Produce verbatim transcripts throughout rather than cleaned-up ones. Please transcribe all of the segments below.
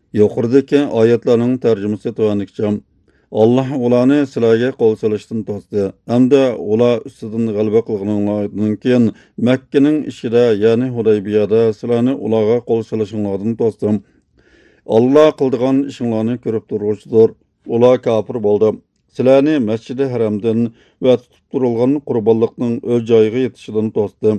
Yuqoridagi oyatlarning tarjimasi tuvanikcha. Allah ularni sizlarga qo'l solishdan to'sdi. Hamda ular ustidan g'alaba qilganinglardan keyin Makkaning ishida, ya'ni Hudaybiyada sizlarni ularga qo'l solishinglardan to'sdim. Allah qildigan ishinglarni ko'rib turg'uchidir. Ular kafir bo'ldi. Sizlarni Masjidi Haramdan va tutib turilgan qurbonlikning o'z joyiga yetishidan to'sdim.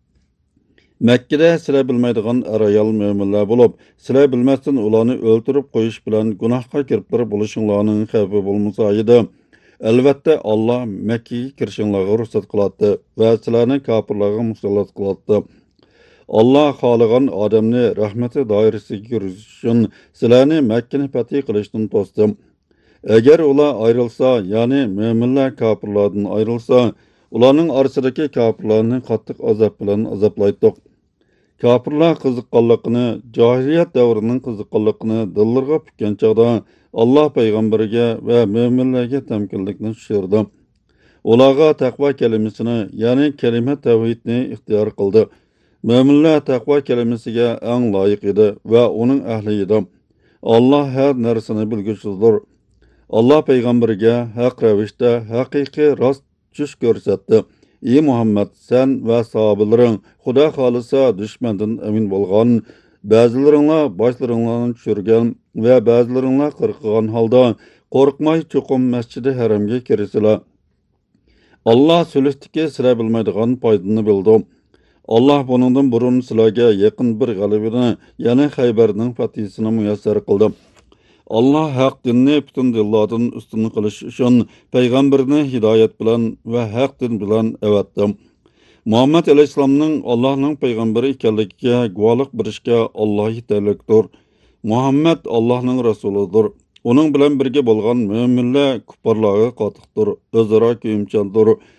Мәkkәдә sizlar bilmaydigan arayal müminlər bo'lib, sizlar bilmasdan ularni o'ltirib qo'yish bilan gunohga kiriblar bo'lishinglarning xavfi bo'lmasa edi. Albatta Alloh Makkaga kirishinglarga ruxsat qiladi va sizlarni kofirlarga musallat qiladi. Alloh xohlagan odamni rahmati doirasiga kirish uchun sizlarni Makkani fath qilishdan to'sdim. Agar ular ayrilsa, ya'ni müminlar kofirlardan ayrilsa, ularning orasidagi kofirlarni qattiq azob bilan azoblaydiq. Kafirlar qiziqqanligini, jahiliyat davrining qiziqqanligini dillarga pukkan chog'da Alloh payg'ambariga va mo'minlarga tamkinlikni tushirdi. Ularga taqvo kalimasini, ya'ni kalima tavhidni ixtiyor qildi. Mo'minlar taqvo kalimasiga eng loyiq edi va uning ahli edi. Alloh har narsani bilguchidir. Alloh payg'ambariga haq ravishda haqiqiy rost tush ko'rsatdi. Ey Muhammad, sen va sahabalaring Xudo xolisa dushmandan amin bo'lgan, ba'zilaringlar boshlaringlarni tushirgan va ba'zilaringlar qirqigan holda qo'rqmay cho'qim Masjidi Haramga kirsizlar. Alloh sulhdagi sira bilmaydigan foydani bildi. Alloh buningdan burun sizlarga yaqin bir g'alabani, ya'ni Xaybarning fathisini muyassar qildi. Allah haq dinni bütün dillardan üstün qilish uchun payg'ambarni hidoyat bilan va haq din bilan avatdi. Muhammad alayhisolamning Allohning payg'ambari ekanligiga guvohlik berishga Alloh yetarlikdir. Muhammad Allohning rasulidir. Uning bilan birga bo'lgan mo'minlar kuffarlarga qotiqdir, o'zaro kuyimchandir.